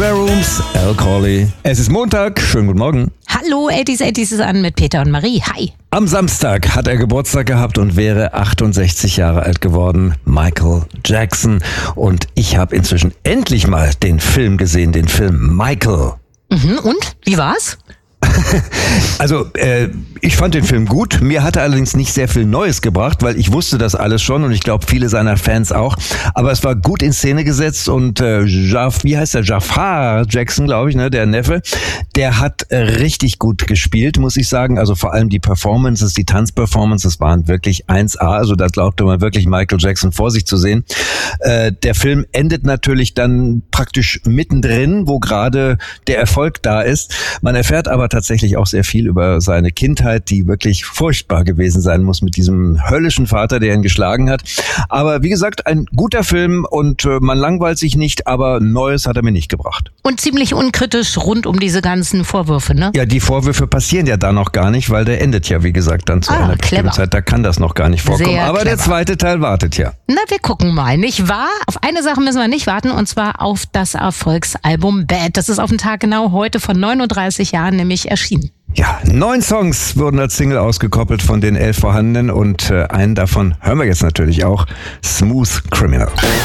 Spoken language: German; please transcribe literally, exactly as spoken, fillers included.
Spare Rooms, Al Corley. Es ist Montag, schönen guten Morgen. Hallo, achtzig achtzig ist an mit Peter und Marie. Hi. Am Samstag hat er Geburtstag gehabt und wäre achtundsechzig Jahre alt geworden, Michael Jackson. Und ich habe inzwischen endlich mal den Film gesehen, den Film Michael. Mhm, und? Wie war's? Also, äh, ich fand den Film gut. Mir hat er allerdings nicht sehr viel Neues gebracht, weil ich wusste das alles schon und ich glaube, viele seiner Fans auch. Aber es war gut in Szene gesetzt und äh, Jaf, wie heißt der? Jafar Jackson, glaube ich, ne, der Neffe, der hat äh, richtig gut gespielt, muss ich sagen. Also vor allem die Performances, die Tanzperformances waren wirklich eins A. Also da glaubte man wirklich Michael Jackson vor sich zu sehen. Äh, der Film endet natürlich dann praktisch mittendrin, wo gerade der Erfolg da ist. Man erfährt aber tatsächlich auch sehr viel über seine Kindheit, die wirklich furchtbar gewesen sein muss mit diesem höllischen Vater, der ihn geschlagen hat. Aber wie gesagt, ein guter Film und äh, man langweilt sich nicht, aber Neues hat er mir nicht gebracht. Und ziemlich unkritisch rund um diese ganzen Vorwürfe, ne? Ja, die Vorwürfe passieren ja da noch gar nicht, weil der endet ja, wie gesagt, dann zu Ah, einer bestimmten clever. Zeit. Da kann das noch gar nicht vorkommen. Sehr aber der clever. zweite Teil wartet ja. Na, wir gucken mal, nicht wahr? Auf eine Sache müssen wir nicht warten, und zwar auf das Erfolgsalbum Bad. Das ist auf den Tag genau heute von neununddreißig Jahren nämlich erschienen. Ja, neun Songs wurden als Single ausgekoppelt von den elf vorhandenen und äh, einen davon hören wir jetzt natürlich auch, Smooth Criminal.